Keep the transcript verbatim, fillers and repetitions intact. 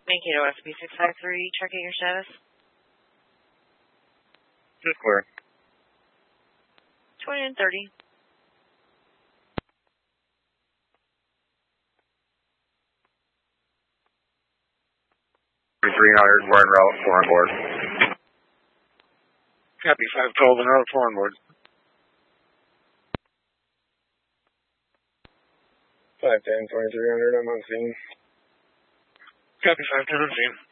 Mankato S B six five three, checking your status. Just clear. twenty and thirty. three hundred, we're en route, four on board. Copy, five twelve en route, four on board. five ten, twenty-three hundred, I'm on scene. Copy, five ten on scene.